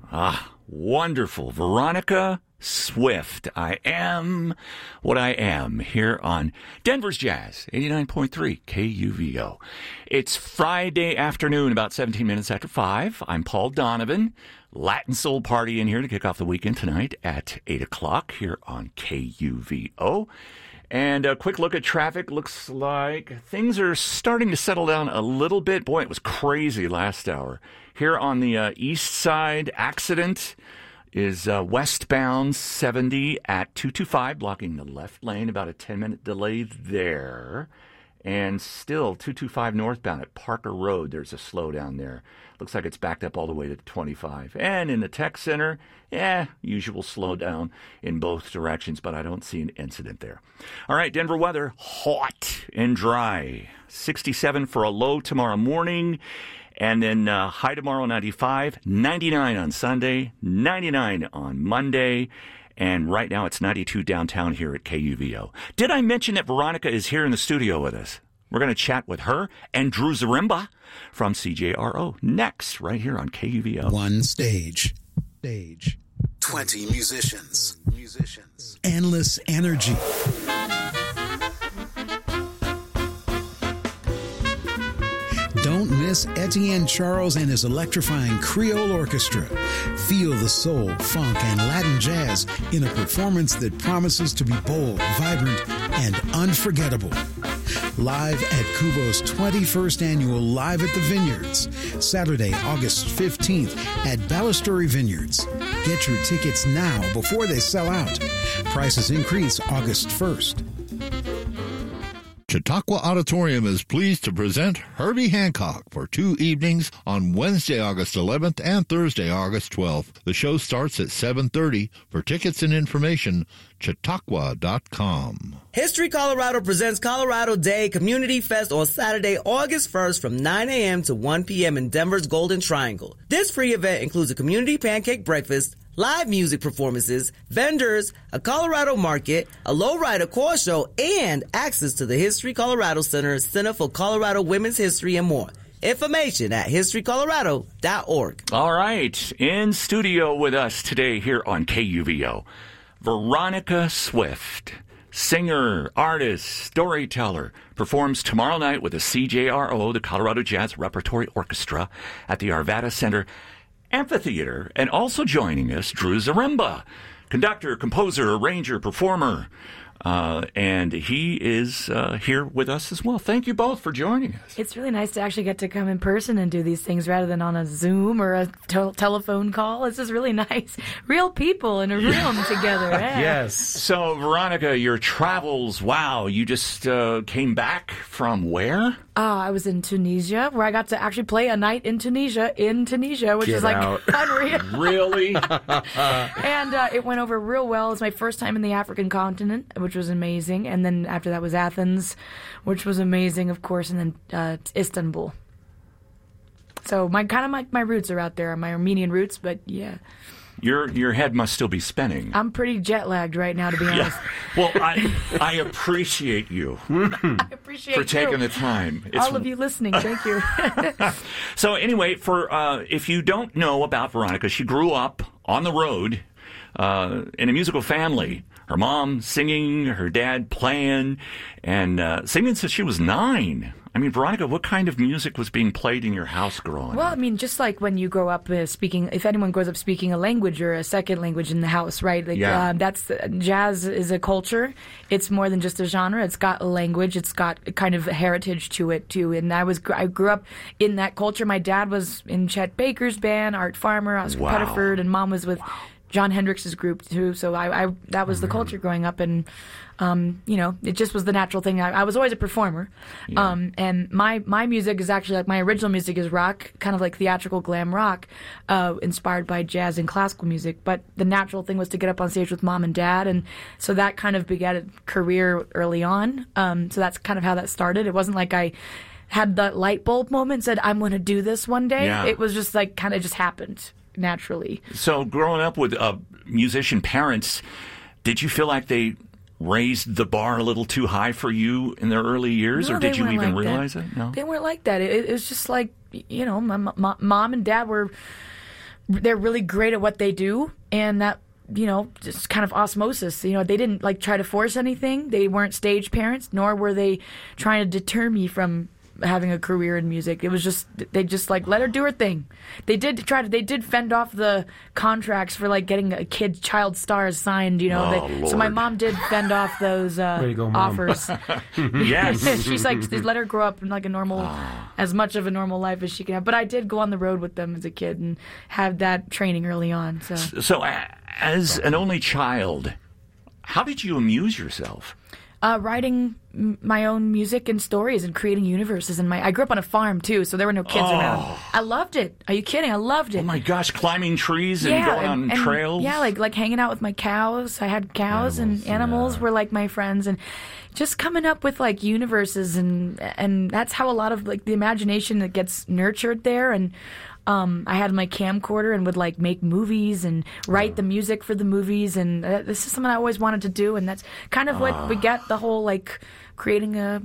Wonderful. Veronica Swift. I am what I am here on Denver's Jazz, 89.3 KUVO. It's Friday afternoon, about 17 minutes after 5. I'm Paul Donovan. Latin Soul Party in here to kick off the weekend tonight at 8 o'clock here on KUVO. And a quick look at traffic. Looks like things are starting to settle down a little bit. Boy, it was crazy last hour. Here on the east side, accident is westbound 70 at 225, blocking the left lane. About a 10-minute delay there. And still 225 northbound at Parker Road. There's a slowdown there. Looks like it's backed up all the way to 25. And in the tech center, usual slowdown in both directions, but I don't see an incident there. All right, Denver weather, hot and dry. 67 for a low tomorrow morning. And then high tomorrow, 95. 99 on Sunday. 99 on Monday. And right now it's 92 downtown here at KUVO. Did I mention that Veronica is here in the studio with us? We're going to chat with her and Drew Zaremba from CJRO next, right here on KUVO. One stage. 20 musicians. Endless energy. Don't miss Etienne Charles and his electrifying Creole Orchestra. Feel the soul, funk, and Latin jazz in a performance that promises to be bold, vibrant, and unforgettable. Live at Kubo's 21st annual Live at the Vineyards, Saturday, August 15th at Balustrade Vineyards. Get your tickets now before they sell out. Prices increase August 1st. Chautauqua Auditorium is pleased to present Herbie Hancock for 2 evenings on Wednesday, August 11th and Thursday, August 12th. The show starts at 7:30. For tickets and information, chautauqua.com. History Colorado presents Colorado Day Community Fest on Saturday, August 1st from 9 a.m. to 1 p.m. in Denver's Golden Triangle. This free event includes a community pancake breakfast, live music performances, vendors, a Colorado market, a lowrider car show, and access to the History Colorado Center for Colorado Women's History, and more. Information at historycolorado.org. All right. In studio with us today here on KUVO, Veronica Swift. Singer, artist, storyteller, performs tomorrow night with the CJRO, the Colorado Jazz Repertory Orchestra, at the Arvada Center Amphitheater. And also joining us, Drew Zaremba, conductor, composer, arranger, performer. And he is here with us as well. Thank you both for joining us. It's really nice to actually get to come in person and do these things rather than on a Zoom or a telephone call. It's just really nice. Real people in a room together. Yeah. Yes. So, Veronica, your travels, wow, you just came back from where? I was in Tunisia, where I got to actually play a night in Tunisia, which is like unreal. Really? And it went over real well. It was my first time in the African continent, which was amazing. And then after that was Athens, which was amazing, of course, and then Istanbul. So my roots are out there, my Armenian roots, but yeah. Your head must still be spinning. I'm pretty jet lagged right now, to be honest. Well, I appreciate you. I appreciate for taking the time. All of you listening, thank you. So anyway, for if you don't know about Veronica, she grew up on the road in a musical family. Her mom singing, her dad playing, and singing since she was 9. I mean, Veronica, what kind of music was being played in your house growing up? Well, I mean, just like when you grow up speaking, if anyone grows up speaking a language or a second language in the house, right? Like, that's jazz is a culture. It's more than just a genre. It's got a language. It's got a kind of heritage to it too. And I grew up in that culture. My dad was in Chet Baker's band, Art Farmer, Oscar Pettiford, and Mom was with Jon Hendrix's group too. So I that was the culture growing up, and it just was the natural thing. I was always a performer. Yeah. And my music is actually, like, my original music is rock, kind of like theatrical glam rock, inspired by jazz and classical music. But the natural thing was to get up on stage with Mom and Dad, and so that kind of began a career early on. So that's kind of how that started. It wasn't like I had that light bulb moment and said, I'm going to do this one day. Yeah. It was just like kind of just happened naturally. So growing up with musician parents, did you feel like they raised the bar a little too high for you in their early years, or did you even realize it? No, they weren't like that. It was just like, my mom and dad were they're really great at what they do, and that, just kind of osmosis. They didn't like try to force anything. They weren't stage parents, nor were they trying to deter me from having a career in music. It was just, they just like let her do her thing. They did fend off the contracts for like getting a child stars signed, so my mom did fend off those Way to go, Mom. offers. Yes. She's like, let her grow up in like a normal, as much of a normal life as she can have. But I did go on the road with them as a kid and have that training early on. So as an only child, how did you amuse yourself? Writing my own music and stories and creating universes. I grew up on a farm too, so there were no kids around. I loved it. Are you kidding? I loved it. Oh my gosh, climbing trees and going on trails. Yeah, like hanging out with my cows. I had cows, and animals were like my friends, and just coming up with like universes, and that's how a lot of like the imagination that gets nurtured there. And I had my camcorder and would like make movies and write the music for the movies, and this is something I always wanted to do, and that's kind of what we get, the whole like creating a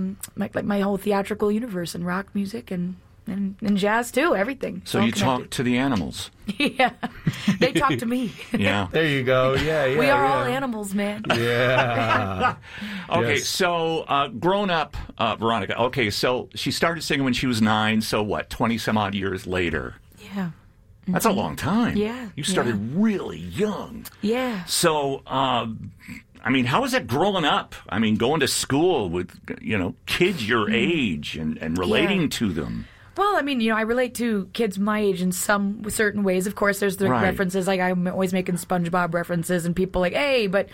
my whole theatrical universe and rock music and jazz too, everything. So you talk to the animals. Yeah, they talk to me. Yeah, there you go. Yeah. We are all animals, man. Yeah. Okay, Yes. so grown up, Veronica. Okay, so she started singing when she was 9. So what? 20 some odd years later. Yeah. That's a long time. Yeah, You started really young. Yeah. So, how was that growing up? Going to school with, kids your age and relating to them. Well, I relate to kids my age in some certain ways. Of course, there's the references, like I'm always making SpongeBob references, and people like, hey, but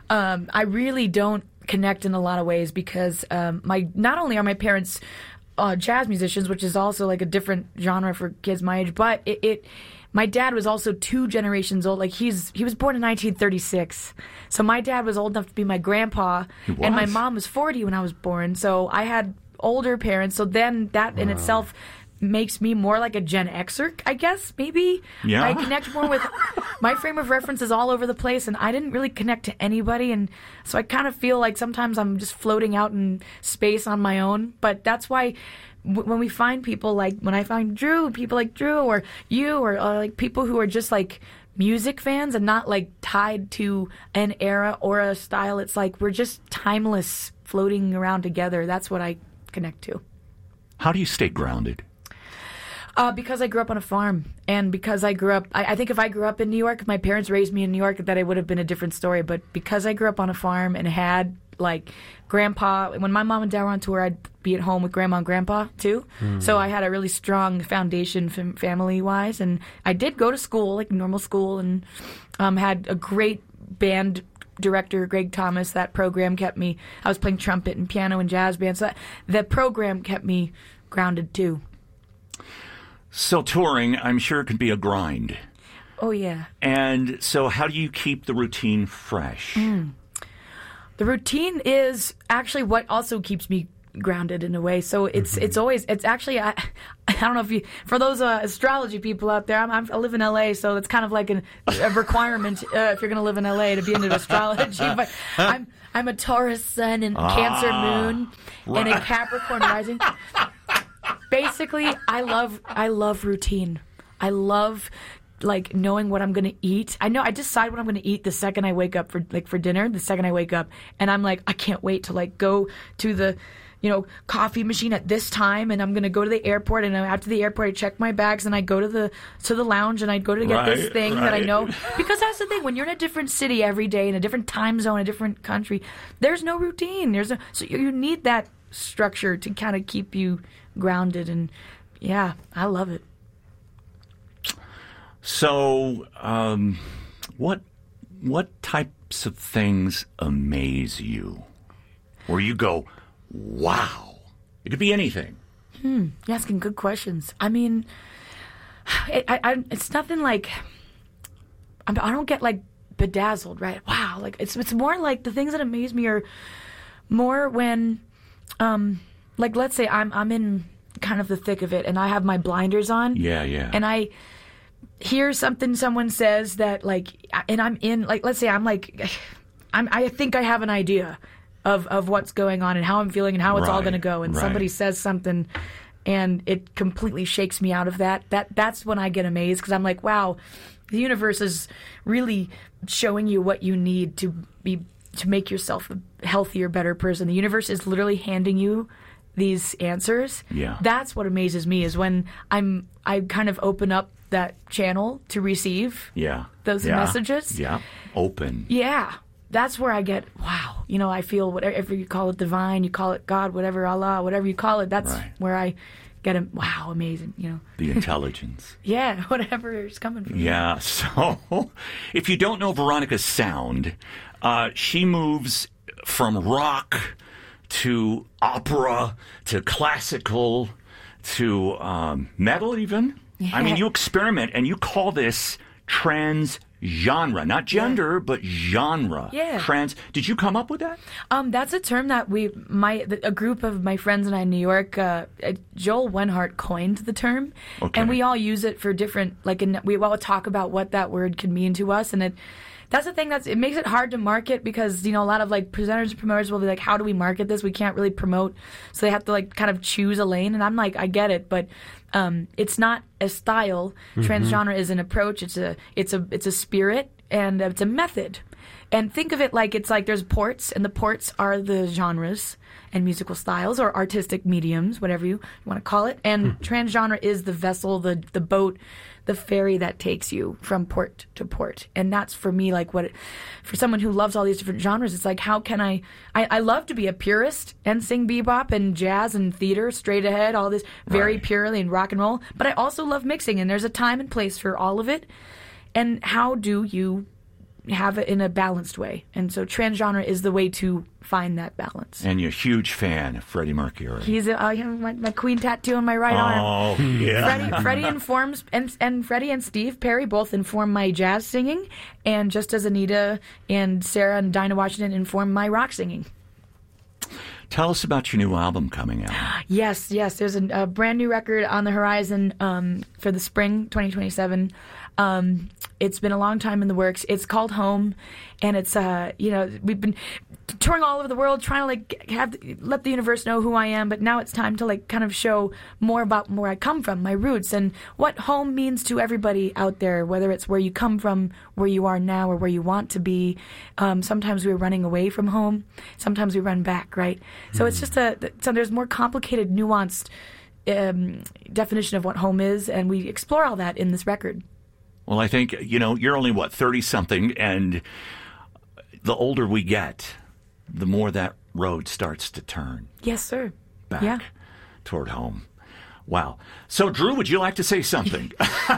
I really don't connect in a lot of ways because not only are my parents jazz musicians, which is also like a different genre for kids my age, but my dad was also 2 generations old. Like he was born in 1936, so my dad was old enough to be my grandpa, and my mom was 40 when I was born. So I had older parents, so then that in itself makes me more like a Gen Xer, I guess, maybe. Yeah. I connect more with my frame of reference is all over the place, and I didn't really connect to anybody, and so I kind of feel like sometimes I'm just floating out in space on my own. But that's why when we find people, like when I find people like Drew or you or like people who are just like music fans and not like tied to an era or a style, it's like we're just timeless floating around together. That's what I connect to. How do you stay grounded? Because I grew up on a farm, and because I grew up, I think if I grew up in New York, if my parents raised me in New York, that it would have been a different story. But because I grew up on a farm and had like grandpa, when my mom and dad were on tour, I'd be at home with grandma and grandpa too. So I had a really strong foundation family-wise, and I did go to school, like normal school, and had a great band director, Greg Thomas. That program kept me, I was playing trumpet and piano and jazz band, so that program kept me grounded too. So touring, I'm sure it can be a grind. Oh, yeah. And so how do you keep the routine fresh? The routine is actually what also keeps me grounded in a way. So it's actually, I don't know if you, for those astrology people out there, I live in LA, so it's kind of like a requirement if you're going to live in LA to be into astrology. But I'm a Taurus sun and Cancer moon and a Capricorn rising. Basically, I love routine. I love like knowing what I'm going to eat. I decide what I'm going to eat the second I wake up for dinner, the second I wake up. And I'm like, I can't wait to like go to the, coffee machine at this time, and I'm going to go to the airport, and after the airport I check my bags and I go to the lounge and I go to get this thing that I know. Because that's the thing, when you're in a different city every day, in a different time zone, a different country, there's no routine. So you need that structure to kind of keep you grounded, and yeah, I love it. So, what types of things amaze you? Where you go, wow. It could be anything. You're asking good questions. I mean, it's nothing like, I don't get like bedazzled, right? Wow. Like it's more like the things that amaze me are more when, like let's say I'm in kind of the thick of it and I have my blinders on. Yeah. And I hear something someone says that like, and I'm in, like, let's say I think I have an idea of what's going on and how I'm feeling and how it's all going to go. And somebody says something and it completely shakes me out of that. That's when I get amazed, because I'm like, wow, the universe is really showing you what you need to make yourself a healthier, better person. The universe is literally handing you these answers. Yeah. That's what amazes me, is when I kind of open up that channel to receive those messages. Yeah. Open. Yeah. That's where I get, wow. You know, I feel whatever you call it, divine, you call it God, whatever, Allah, whatever you call it, that's where I get a, wow, amazing, you know. The intelligence. Yeah, whatever is coming from. Yeah. So if you don't know Veronica's sound, she moves from rock to opera to classical to metal even. Yeah. I mean, you experiment and you call this trans-genre. Not gender, but genre. Yeah. Did you come up with that? That's a term that a group of my friends and I in New York, Joel Wenhart coined the term. Okay. And we all use it for different, we all talk about what that word can mean to us. And that's the thing it makes it hard to market, because, you know, a lot of presenters and promoters will be like, how do we market this? We can't really promote. So they have to kind of choose a lane. And I'm like, I get it, but it's not a style. Mm-hmm. Transgenre is an approach. It's a spirit, and it's a method. And think of it it's like there's ports, and the ports are the genres and musical styles or artistic mediums, whatever you want to call it. And transgenre is the vessel, the boat, the ferry that takes you from port to port. And that's for me, for someone who loves all these different genres, it's like, how can I love to be a purist and sing bebop and jazz and theater straight ahead, all this very purely and rock and roll. But I also love mixing, and there's a time and place for all of it. And how do you have it in a balanced way? And so transgenre is the way to find that balance. And you're a huge fan of Freddie Mercury. He's my Queen tattoo on my right arm. Oh, yeah. Freddie informs, and Freddie and Steve Perry both inform my jazz singing, and just as Anita and Sarah and Dinah Washington inform my rock singing. Tell us about your new album coming out. Yes. There's a brand new record on the horizon for the spring 2027. It's been a long time in the works. It's called Home, and it's we've been touring all over the world trying to let the universe know who I am, but now it's time to kind of show more about where I come from, my roots, and what home means to everybody out there, whether it's where you come from, where you are now, or where you want to be. Sometimes we're running away from home, sometimes we run back, right? So it's just so there's more complicated, nuanced definition of what home is, and we explore all that in this record. Well, I think, you're only, 30-something, and the older we get, the more that road starts to turn. Yes, sir. Back toward home. Wow. So, Drew, would you like to say something?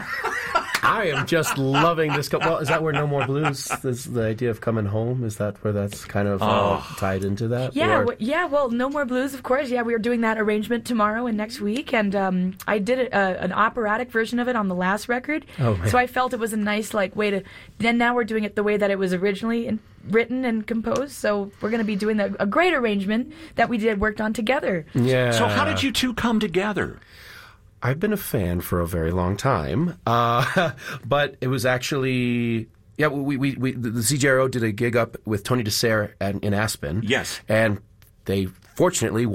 I am just loving this. Well, is that where No More Blues is the idea of coming home? Is that where that's kind of tied into that? Yeah, well, No More Blues, of course. Yeah, we are doing that arrangement tomorrow and next week, and I did an operatic version of it on the last record. Oh, man. So I felt it was a nice way to. Then now we're doing it the way that it was originally written and composed. So we're going to be doing a great arrangement that we worked on together. Yeah. So how did you two come together? I've been a fan for a very long time, but it was actually the CJRO did a gig up with Tony DeSere in Aspen. Yes, and they fortunately